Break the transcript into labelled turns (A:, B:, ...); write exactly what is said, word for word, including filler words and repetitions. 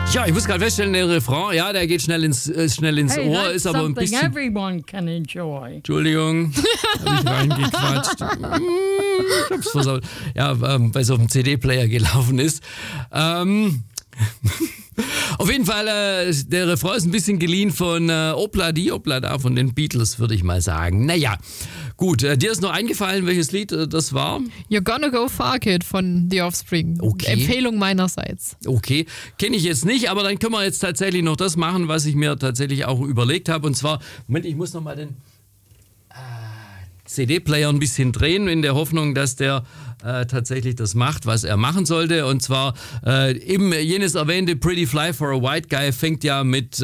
A: Ja, ich muss gerade feststellen, der Refrain, ja, der geht schnell ins, äh, schnell ins
B: Hey,
A: Ohr,
B: that's
A: ist aber ein
B: something
A: bisschen...
B: everyone can enjoy.
A: Entschuldigung, hab ich reingequatscht. Hm, ich hab's versaut. Ja, ähm, weil es auf dem C D-Player gelaufen ist. Ähm... Auf jeden Fall, äh, der Refrain ist ein bisschen geliehen von äh, Opla Di, Opla Da von den Beatles, würde ich mal sagen. Naja, gut, äh, dir ist noch eingefallen, welches Lied äh, das war?
C: You're Gonna Go Far Kid von The Offspring.
A: Okay.
C: Empfehlung meinerseits.
A: Okay, kenne ich jetzt nicht, aber dann können wir jetzt tatsächlich noch das machen, was ich mir tatsächlich auch überlegt habe. Und zwar, Moment, ich muss noch mal den äh, C D-Player ein bisschen drehen, in der Hoffnung, dass der äh, tatsächlich das macht, was er machen sollte. Und zwar äh, eben jenes erwähnte Pretty Fly for a White Guy fängt ja mit